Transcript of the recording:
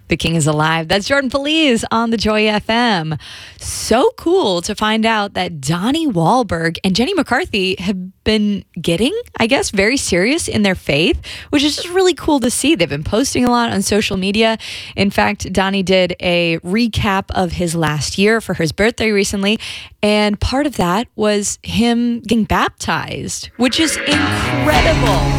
The King is alive. That's Jordan Feliz on the Joy FM. So cool to find out that Donnie Wahlberg and Jenny McCarthy have been getting, I guess, very serious in their faith, which is just really cool to see. They've been posting a lot on social media. In fact, Donnie did a recap of his last year for his birthday recently, and part of that was him getting baptized, which is incredible.